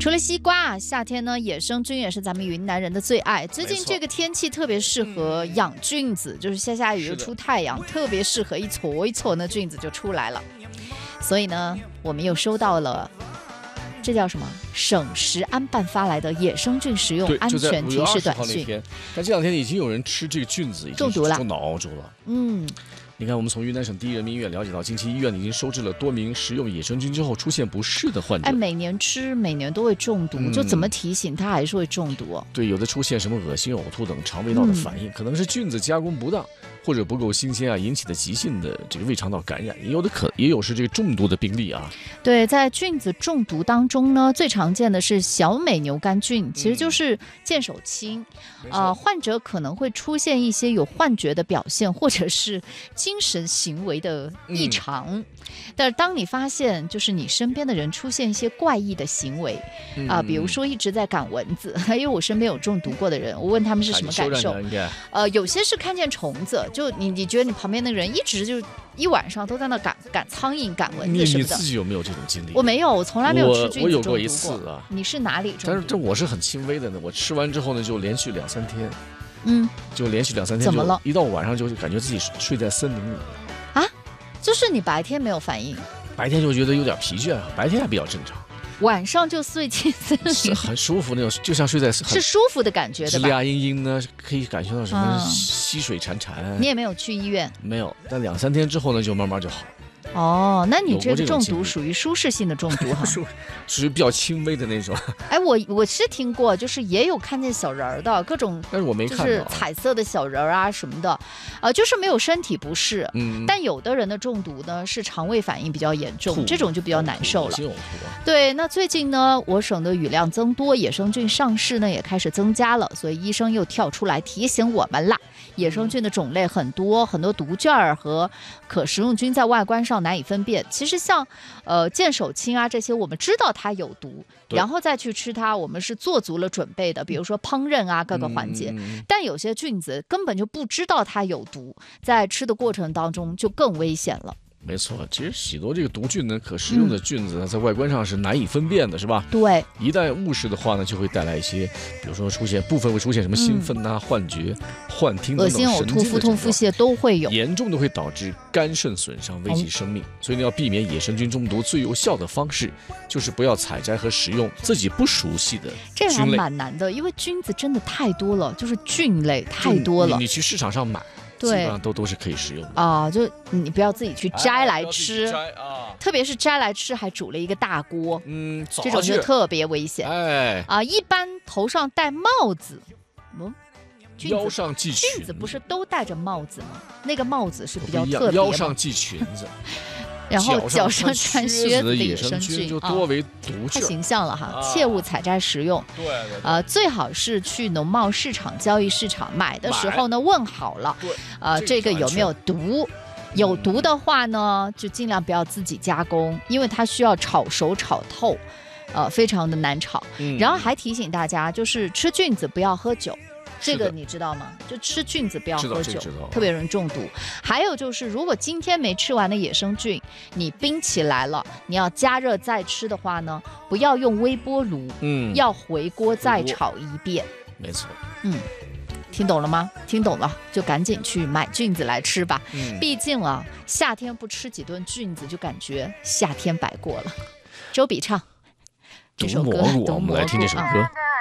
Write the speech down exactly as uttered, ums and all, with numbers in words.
除了西瓜，夏天呢野生菌也是咱们云南人的最爱。最近这个天气特别适合养菌子，就是下下雨又出太阳，特别适合一撮一撮那菌子就出来了。所以呢，我们又收到了。这叫什么？省食安办发来的野生菌食用安全提示短信。 但这两天已经有人吃这个菌子，已经中毒了， 中脑中了。 嗯。 你看，我们从云南省第一人民医院了解到，近期医院已经收治了多名食用野生菌之后出现不适的患者。 哎，每年吃，每年都会中毒，嗯、就怎么提醒他还是会中毒、哦。 对，有的出现什么恶心、呕吐等肠胃道的反应，嗯、可能是菌子加工不当或者不够新鲜啊引起的急性的这个胃肠道感染，也有的可也有是这个中毒的病例啊。 对，在菌子中毒当中呢，最常见的是小美牛肝菌，其实就是见手青。啊、嗯呃，患者可能会出现一些有幻觉的表现，或者是精神行为的异常。嗯、但是当你发现就是你身边的人出现一些怪异的行为啊、嗯呃，比如说一直在赶蚊子，因为我身边有中毒过的人，我问他们是什么感受，呃，有些是看见虫子，就你你觉得你旁边那个人一直就一晚上都在那赶赶苍蝇、赶蚊子什么的。 你你自己有没有这种经历？ 我没有，我从来没有吃菌子中毒过。 我有过一次啊。 你是哪里中毒？ 但是这我是很轻微的呢，我吃完之后呢，就连续两三天， 嗯， 就连续两三天， 怎么了？ 一到晚上就感觉自己睡在森林里啊，就是你白天没有反应， 白天就觉得有点疲倦，白天还比较正常。 晚上就睡进森林， 是很舒服那种，就像睡在是舒服的感觉，对吧？ 吱呀嘤嘤呢，可以感觉到什么溪水潺潺。嗯、 你也没有去医院？ 没有，但两三天之后呢，就慢慢就好了。 哦，那你这个中毒属于舒适性的中毒哈， 属属于比较轻微的那种。 哎，我我是听过，就是也有看见小人儿的各种， 但是我没看到， 就是彩色的小人儿啊什么的，呃，就是没有身体不适。嗯，但有的人的中毒呢是肠胃反应比较严重，这种就比较难受了。对，那最近呢，我省的雨量增多，野生菌上市呢也开始增加了，所以医生又跳出来提醒我们啦。野生菌的种类很多，很多毒菌儿和可食用菌在外观上难以分辨。其实像呃见手青啊这些，我们知道它有毒，然后再去吃它，我们是做足了准备的，比如说烹饪啊各个环节。嗯、但有些菌子根本就不知道它有毒，在吃的过程当中就更危险了。 没错，其实许多这个毒菌呢，可食用的菌子呢，在外观上是难以分辨的，是吧？ 对， 一旦误食的话呢，就会带来一些，比如说出现部分会出现什么兴奋呐、啊、幻觉、幻听等等神经的症状， 恶心、呕吐、腹痛、腹泻都会有， 严重的会导致肝肾损伤，危及生命。嗯、所以你要避免野生菌中毒，最有效的方式就是不要采摘和食用自己不熟悉的菌类。 这还蛮难的，因为菌子真的太多了，就是菌类太多了。 你, 你去市场上买。基本上都都是可以食用的啊、呃，就你不要自己去摘来吃， 哎啊、 特别是摘来吃还煮了一个大锅，嗯，这种就特别危险。哎啊、呃，一般头上戴帽子，嗯， 腰上系裙子， 菌子不是都戴着帽子吗？那个帽子是比较特别， 腰上系裙子。 然后脚上穿靴子的野生菌就多为毒菌、 啊，太形象了哈！啊、切勿采摘食用。 对对对。 呃，最好是去农贸市场、交易市场买的时候呢，问好了。 对。 呃，这个有没有毒？有毒的话呢，就尽量不要自己加工，因为它需要炒熟、炒透，呃，非常的难炒。嗯。然后还提醒大家，就是吃菌子不要喝酒。这个你知道吗？就吃菌子不要喝酒，特别容易中毒。还有就是，如果今天没吃完的野生菌，你冰起来了，你要加热再吃的话呢，不要用微波炉，嗯，要回锅再炒一遍。 没错， 嗯，听懂了吗？听懂了，就赶紧去买菌子来吃吧。嗯，毕竟啊，夏天不吃几顿菌子，就感觉夏天白过了。周笔畅，这首歌《 毒蘑菇》，我们来听这首歌。